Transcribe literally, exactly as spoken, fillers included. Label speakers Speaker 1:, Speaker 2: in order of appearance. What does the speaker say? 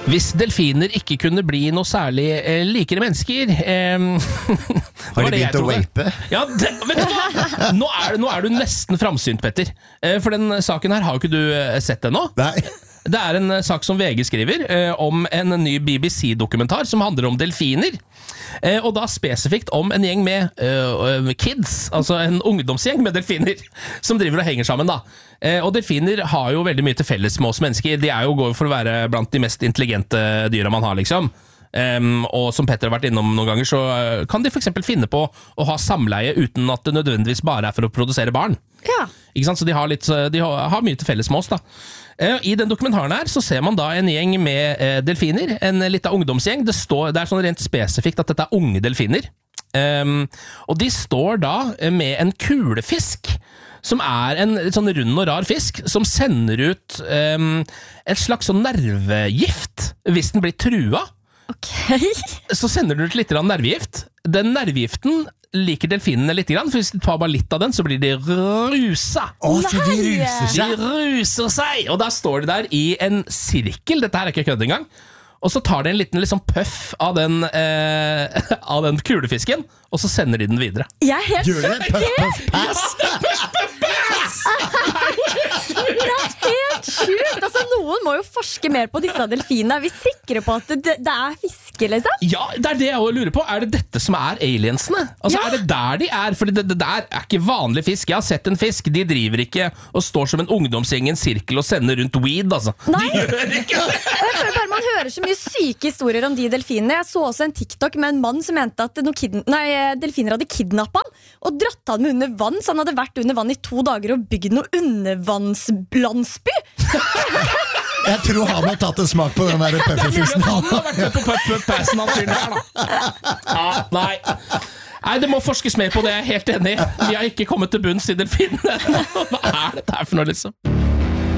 Speaker 1: Hvis delfiner ikke kunne bli noe særlig eh, likere mennesker eh,
Speaker 2: Har de begynt å vape?
Speaker 1: Ja, det, vet du hva? Nå er, nå er du nesten framsynt, Petter. Eh, for den saken her har jo ikke du eh, sett ennå.
Speaker 2: Nei.
Speaker 1: Det er en sak som V G skriver eh, om en ny B B C-dokumentar som handler om delfiner. Eh, og da spesifikt om en gjeng med eh, kids, altså en ungdomsgjeng med delfiner, som driver og henger sammen da. Eh, og delfiner har jo veldig mye til felles med oss mennesker. De er jo går for å være blant de mest intelligente dyra man har, liksom. Um, og som Petter har vært innom noen ganger, så uh, kan de for eksempel finne på å ha samleie uten at det nødvendigvis bare er for å produsere barn.
Speaker 3: Ja.
Speaker 1: Ikke sant? Så de har, litt, de har, har mye til felles med oss da. Uh, I den dokumentaren her så ser man da en gjeng med uh, delfiner, en litt av ungdomsgjeng. Det, står, det er sånn rent spesifikt at dette er unge delfiner. Um, og de står da med en kulefisk, som er en sånn rund og rar fisk, som sender ut um, et slags sånn nervegift hvis den blir trua.
Speaker 3: Okay.
Speaker 1: Så sender du ut litt nervegift. Den nervegiften liker delfinene litt, for hvis de tar bare litt av den, så blir de rusa.
Speaker 2: Å, så de ruser seg.
Speaker 1: De ruser seg! Og da står de der i en sirkel, dette her er ikke kødd engang, og så tar de en liten liksom, puff av den, eh, av den kulefisken, og så sender de den videre.
Speaker 3: Jeg er helt
Speaker 2: Gjør det? Puff, puff, pass?
Speaker 3: Det er helt sjukt! Altså, noen må jo forske mer på disse delfinene. Er vi sikre på at det, det er fiske, liksom?
Speaker 1: Ja, det er det jeg også lurer på. Er det dette som er aliensene? Altså,
Speaker 3: Ja.
Speaker 1: Er det der de er? Fordi det, det der er ikke vanlig fisk. Jeg har sett en fisk. De driver ikke og står som en ungdomsgjeng i en sirkel og sender rundt weed, altså.
Speaker 3: Nei.
Speaker 1: De gjør ikke det!
Speaker 3: Og jeg føler bare Man hører så mye syke historier om de delfinene. Jeg så også en TikTok med en mann som mente at noen kid- nei, delfiner hadde kidnappet han og dratt han med under vann, så han hadde vært under vann i to dager og bygd noe undervannslandsby.
Speaker 2: Jeg tror han har tatt en smak på den der puffefisen.
Speaker 1: Han har vært med på puff-passen han fyren her, da. Ja, nei. Nei, det må forskes mer på det, jeg er helt enig. Vi har ikke kommet til bunns i delfinene. Hva er dette her for noe, liksom?